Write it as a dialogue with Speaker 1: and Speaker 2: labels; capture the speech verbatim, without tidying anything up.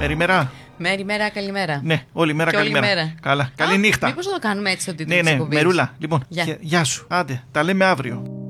Speaker 1: Μεριμέρα.
Speaker 2: Μέρη-μέρα, καλημέρα.
Speaker 1: Ναι, όλη μέρα
Speaker 2: Και όλη
Speaker 1: καλημέρα.
Speaker 2: μέρα.
Speaker 1: Καλά. Καλή
Speaker 2: Α,
Speaker 1: νύχτα.
Speaker 2: Μήπως θα το κάνουμε έτσι στο τίτλο
Speaker 1: Ναι,
Speaker 2: της
Speaker 1: ναι,
Speaker 2: εκπομπής?
Speaker 1: Μερούλα. Λοιπόν,
Speaker 2: Γεια.
Speaker 1: γεια σου. Άντε, τα λέμε αύριο.